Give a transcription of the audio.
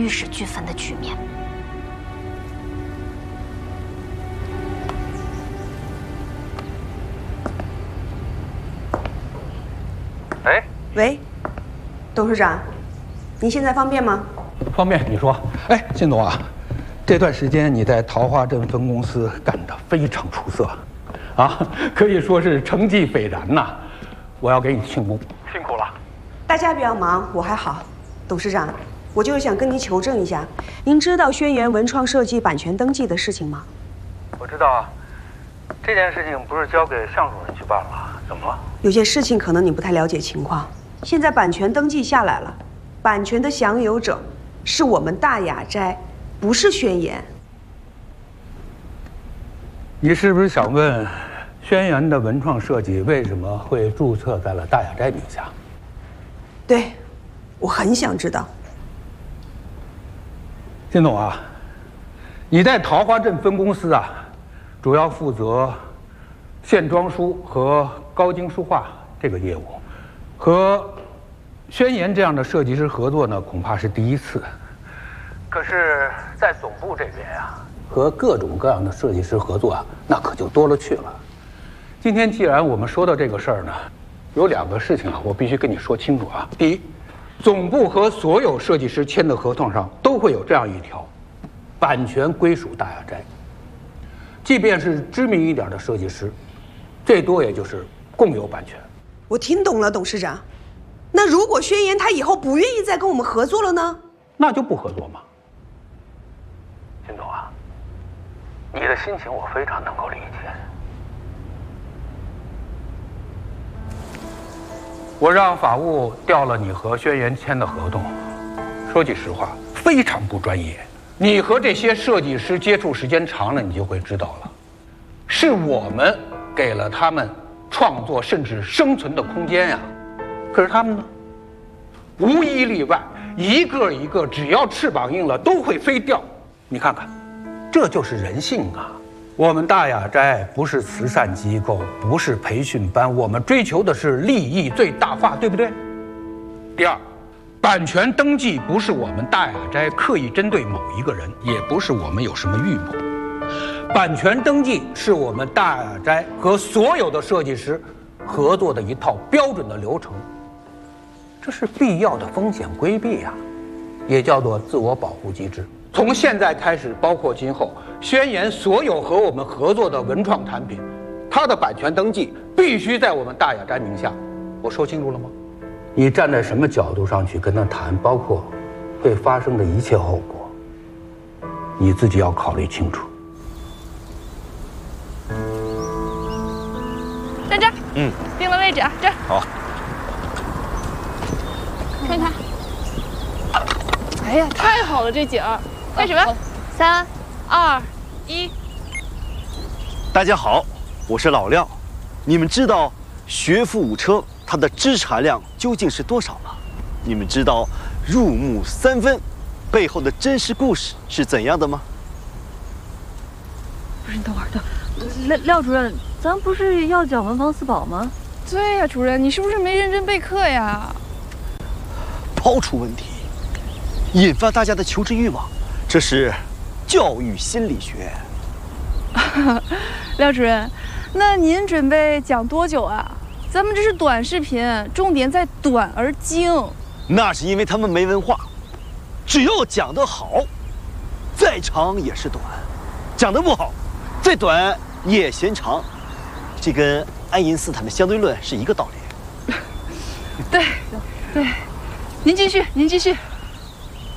玉石俱焚的局面。 喂，董事长，您现在方便吗？ 方便，你说。哎，靳总啊，这段时间你在桃花镇分公司干得非常出色，啊，可以说是成绩斐然呐。我要给你庆功，辛苦了。 大家不要忙，我还好。董事长，我就是想跟您求证一下，您知道轩辕文创设计版权登记的事情吗？ 我知道啊，这件事情不是交给向主任去办了，怎么了？ 有些事情可能你不太了解情况。现在版权登记下来了，版权的享有者是我们大雅斋，不是轩辕。 你是不是想问，轩辕的文创设计为什么会注册在了大雅斋名下？ 对，我很想知道。 靳总啊，你在桃花镇分公司啊，主要负责线装书和高精书画这个业务，和轩辕这样的设计师合作呢，恐怕是第一次。可是，在总部这边呀，和各种各样的设计师合作啊，那可就多了去了。今天既然我们说到这个事儿呢，有2个事情啊，我必须跟你说清楚啊。第一，总部和所有设计师签的合同上都会有这样一条：版权归属大雅斋。即便是知名一点的设计师，最多也就是共有版权。 我听懂了，董事长。那如果轩辕他以后不愿意再跟我们合作了呢？ 那就不合作嘛。靳总啊，你的心情我非常能够理解。我让法务调了你和轩辕签的合同，说句实话，非常不专业。你和这些设计师接触时间长了，你就会知道了，是我们给了他们创作甚至生存的空间呀。可是他们呢，无一例外，一个一个只要翅膀硬了都会飞掉。你看看，这就是人性啊！我们大雅斋不是慈善机构，不是培训班，我们追求的是利益最大化，对不对？第二，版权登记不是我们大雅斋刻意针对某一个人，也不是我们有什么预谋。版权登记是我们大雅斋和所有的设计师合作的一套标准的流程。这是必要的风险规避呀，也叫做自我保护机制。从现在开始，包括今后，轩辕所有和我们合作的文创产品，它的版权登记必须在我们大雅斋名下。我说清楚了吗？你站在什么角度上去跟他谈，包括会发生的一切后果，你自己要考虑清楚。 在这儿，定了位置啊，这儿。 好。 看看，哎呀，太好了，这景儿！开始吧，3、2、1。 大家好，我是老廖。你们知道学富五车它的资产量究竟是多少吗？你们知道入木3分背后的真实故事是怎样的吗？ 不是，你等会儿，廖主任，咱不是要讲文房四宝吗？ 对呀，主任，你是不是没认真备课呀？ 抛出问题，引发大家的求知欲望，这是教育心理学。 廖主任，那您准备讲多久啊？咱们这是短视频，重点在短而精。 那是因为他们没文化，只要讲得好，再长也是短；讲得不好，再短也嫌长。这跟爱因斯坦的相对论是一个道理。 对，对。您继续，您继续。